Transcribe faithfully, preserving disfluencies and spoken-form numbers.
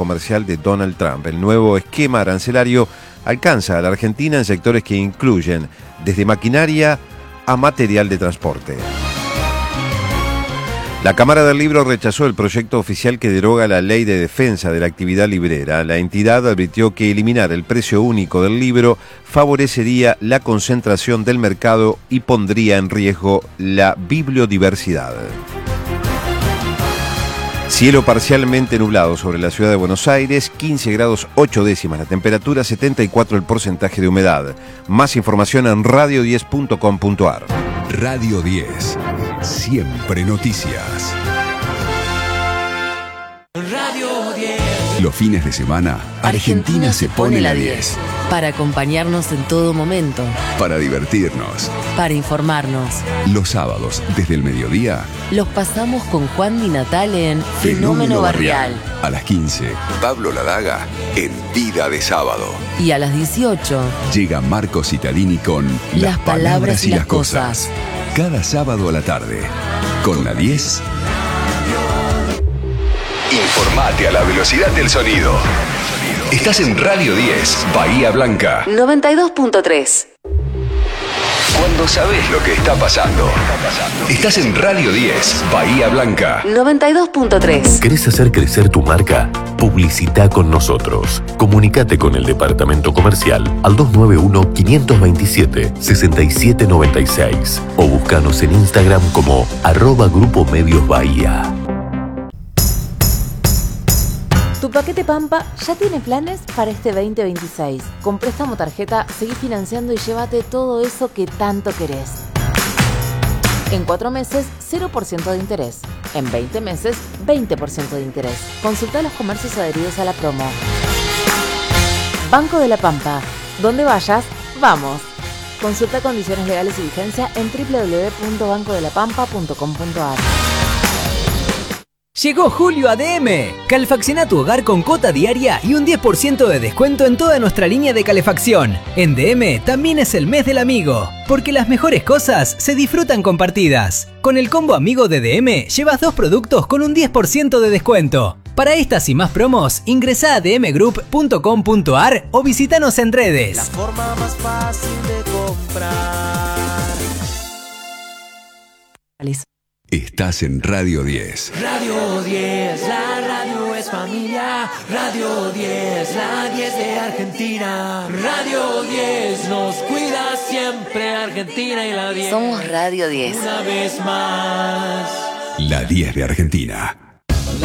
comercial de Donald Trump. El nuevo esquema arancelario alcanza a la Argentina en sectores que incluyen desde maquinaria a material de transporte. La Cámara del Libro rechazó el proyecto oficial que deroga la Ley de Defensa de la Actividad Librera. La entidad advirtió que eliminar el precio único del libro favorecería la concentración del mercado y pondría en riesgo la bibliodiversidad. Cielo parcialmente nublado sobre la ciudad de Buenos Aires, quince grados ocho décimas la temperatura, setenta y cuatro el porcentaje de humedad. Más información en radio diez punto com punto ar. Radio diez. Siempre noticias. Radio diez. Los fines de semana, Argentina, Argentina se pone la diez. Para acompañarnos en todo momento. Para divertirnos. Para informarnos. Los sábados, desde el mediodía, los pasamos con Juan Di Natale en Fenómeno, Fenómeno Barrial. A las quince, Pablo Ladaga en Vida de Sábado. Y a las dieciocho, llega Marco Cittadini con Las, las palabras, palabras y las cosas. cosas. Cada sábado a la tarde, con la diez. Informate a la velocidad del sonido. Estás en Radio diez, Bahía Blanca. noventa y dos punto tres. Cuando sabes lo que está pasando. Estás en Radio diez, Bahía Blanca. noventa y dos punto tres. ¿Querés hacer crecer tu marca? Publicita con nosotros. Comunicate con el departamento comercial al dos nueve uno, cinco dos siete, seis siete nueve seis o búscanos en Instagram como arroba Grupo Medios Bahía. Tu paquete Pampa ya tiene planes para este veinte veintiséis. Con préstamo tarjeta, seguí financiando y llévate todo eso que tanto querés. En cuatro meses, cero por ciento de interés. En veinte meses, veinte por ciento de interés. Consulta los comercios adheridos a la promo. Banco de la Pampa. Donde vayas, vamos. Consulta condiciones legales y vigencia en doble u doble u doble u punto banco de la pampa punto com punto ar. Llegó julio a D M. Calefacciona tu hogar con cuota diaria y un diez por ciento de descuento en toda nuestra línea de calefacción. En D M también es el mes del amigo, porque las mejores cosas se disfrutan compartidas. Con el combo amigo de D M llevas dos productos con un diez por ciento de descuento. Para estas y más promos, ingresá a d m group punto com punto ar o visítanos en redes. La forma más fácil de comprar. Listo. Estás en Radio diez. Radio diez, la radio es familia. Radio diez, la diez de Argentina. Radio diez, nos cuida siempre Argentina y la diez. Somos Radio diez. Una vez más. La diez de Argentina.